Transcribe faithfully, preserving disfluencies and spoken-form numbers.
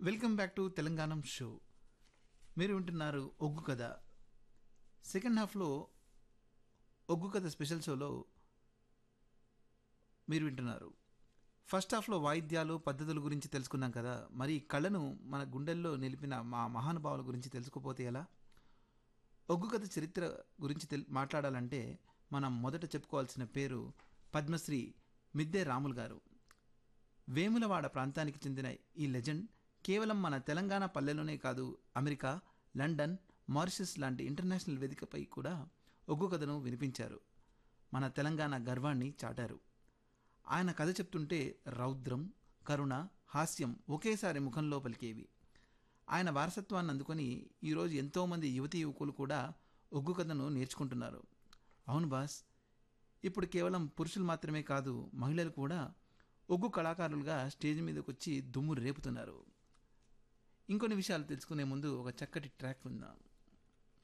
Welcome back to తెలంగాణం show. మీరు వింటున్నారు ఒగ్గు కథ. సెకండ్ హాఫ్లో ఒగ్గు కథ స్పెషల్ షోలో మీరు వింటున్నారు. ఫస్ట్ హాఫ్లో వాయిద్యాలు పద్ధతుల గురించి తెలుసుకున్నాం కదా. మరి కళను మన గుండెల్లో నిలిపిన మా మహానుభావుల గురించి తెలుసుకోపోతే ఎలా? ఒగ్గు కథ చరిత్ర గురించి తెల్ మాట్లాడాలంటే మనం మొదట చెప్పుకోవాల్సిన పేరు పద్మశ్రీ మిద్దె రాములు గారు. వేములవాడ ప్రాంతానికి చెందిన ఈ లెజెండ్ కేవలం మన తెలంగాణ పల్లెలోనే కాదు, అమెరికా, లండన్, మారిషస్ లాంటి ఇంటర్నేషనల్ వేదికపై కూడా ఒగ్గు కథను వినిపించారు. మన తెలంగాణ గర్వాన్ని చాటారు. ఆయన కథ చెప్తుంటే రౌద్రం, కరుణ, హాస్యం ఒకేసారి ముఖంలో పలికేవి. ఆయన వారసత్వాన్ని అందుకొని ఈరోజు ఎంతోమంది యువతీ యువకులు కూడా ఒగ్గు కథను నేర్చుకుంటున్నారు. అవును బాస్, ఇప్పుడు కేవలం పురుషులు మాత్రమే కాదు, మహిళలు కూడా ఒగ్గు కళాకారులుగా స్టేజ్ మీదకి వచ్చి దుమ్ము రేపుతున్నారు. ఇంకొన్ని విషయాలు తెలుసుకునే ముందు ఒక చక్కటి ట్రాక్ విందాం.